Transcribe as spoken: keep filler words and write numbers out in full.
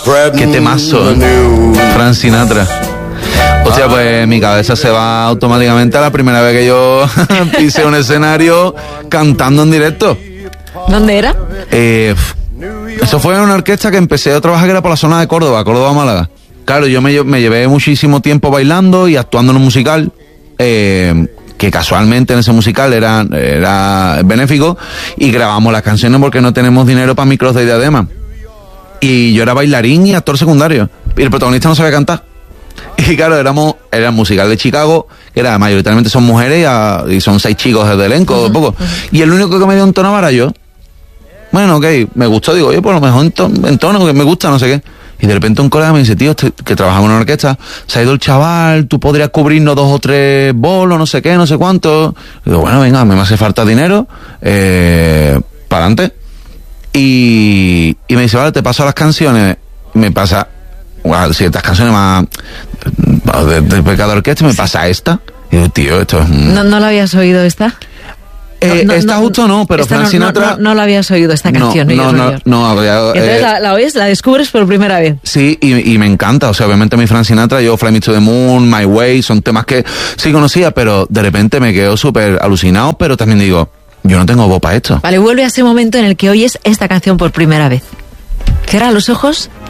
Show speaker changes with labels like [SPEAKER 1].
[SPEAKER 1] Qué temazo, Frank Sinatra. Hostia, pues mi cabeza se va automáticamente a la primera vez que yo pisé un escenario cantando en directo.
[SPEAKER 2] ¿Dónde era?
[SPEAKER 1] Eh, eso fue en una orquesta que empecé a trabajar, que era por la zona de Córdoba, Córdoba-Málaga. Claro, yo me, me llevé muchísimo tiempo bailando y actuando en un musical, eh, que casualmente en ese musical era, era benéfico, y grabamos las canciones porque no tenemos dinero para micros de diadema. Y yo era bailarín y actor secundario, y el protagonista no sabía cantar. Y claro, éramos, era el musical de Chicago, que era mayoritariamente son mujeres y, a, y son seis chicos del elenco, uh-huh, poco. Uh-huh. Y el único que me dio un tono era yo. Bueno, ok, me gustó, digo, oye, por lo mejor en tono, en tono que me gusta, no sé qué. Y de repente un colega me dice, tío, este, que trabajamos en una orquesta, se ha ido el chaval, tú podrías cubrirnos dos o tres bolos, no sé qué, no sé cuánto. Y digo, bueno, venga, me hace falta dinero, eh, para adelante. Y, y me dice, vale, te paso las canciones, me pasa bueno, ciertas canciones más de, de Pecado Orquesta, me pasa esta. Y digo, tío, esto es... Un...
[SPEAKER 2] ¿No, ¿No lo habías oído esta?
[SPEAKER 1] Eh,
[SPEAKER 2] no, no,
[SPEAKER 1] esta
[SPEAKER 2] no,
[SPEAKER 1] justo no, pero Frank
[SPEAKER 2] no,
[SPEAKER 1] Sinatra...
[SPEAKER 2] No, no, no lo habías oído esta canción.
[SPEAKER 1] No, no, no, no había...
[SPEAKER 2] Y entonces
[SPEAKER 1] eh,
[SPEAKER 2] la, la oyes, la descubres por primera vez.
[SPEAKER 1] Sí, y, y me encanta, o sea, obviamente mi Frank Sinatra, yo Fly Me to the Moon, My Way, son temas que sí conocía, pero de repente me quedo súper alucinado, pero también digo, yo no tengo voz para esto.
[SPEAKER 2] Vale, vuelve a ese momento en el que oyes esta canción por primera vez. Cierra los ojos